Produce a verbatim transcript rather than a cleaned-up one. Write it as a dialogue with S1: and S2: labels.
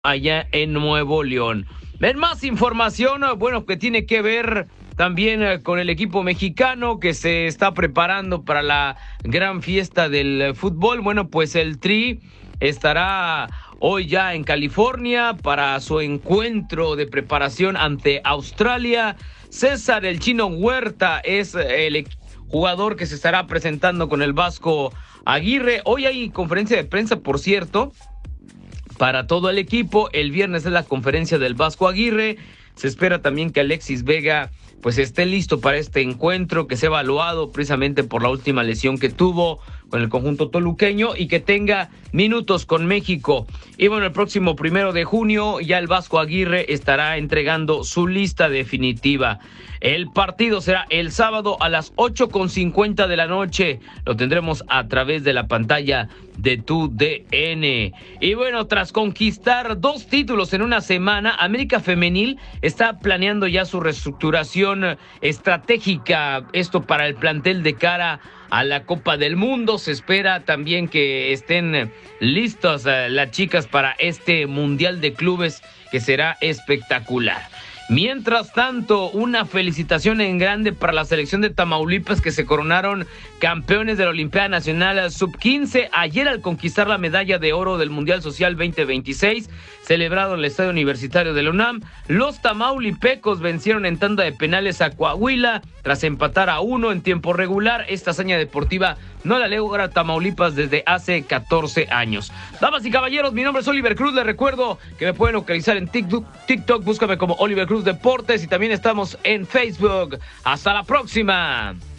S1: allá en Nuevo León. En más información, bueno, que tiene que ver también con el equipo mexicano que se está preparando para la gran fiesta del fútbol. Bueno, pues el Tri estará hoy ya en California para su encuentro de preparación ante Australia. César el Chino Huerta es el jugador que se estará presentando con el Vasco Aguirre. Hoy hay conferencia de prensa, por cierto, para todo el equipo. El viernes es la conferencia del Vasco Aguirre. Se espera también que Alexis Vega pues esté listo para este encuentro, que sea evaluado precisamente por la última lesión que tuvo con el conjunto toluqueño y que tenga minutos con México. Y bueno, el próximo primero de junio ya el Vasco Aguirre estará entregando su lista definitiva. El partido será el sábado a las ocho con cincuenta de la noche. Lo tendremos a través de la pantalla de tu D N. Y bueno, tras conquistar dos títulos en una semana, América Femenil está planeando ya su reestructuración estratégica. Esto para el plantel de cara a la Copa del Mundo. Se espera también que estén listas uh, las chicas para este Mundial de Clubes, que será espectacular. Mientras tanto, una felicitación en grande para la selección de Tamaulipas, que se coronaron campeones de la Olimpiada Nacional sub quince ayer al conquistar la medalla de oro del Mundial Social veinte veintiséis, celebrado en el Estadio Universitario de la UNAM. Los tamaulipecos vencieron en tanda de penales a Coahuila tras empatar a uno en tiempo regular. Esta hazaña deportiva no la logra Tamaulipas desde hace catorce años. Damas y caballeros, mi nombre es Oliver Cruz. Les recuerdo que me pueden localizar en TikTok, TikTok búscame como Oliver Cruz Deportes, y también estamos en Facebook. Hasta la próxima.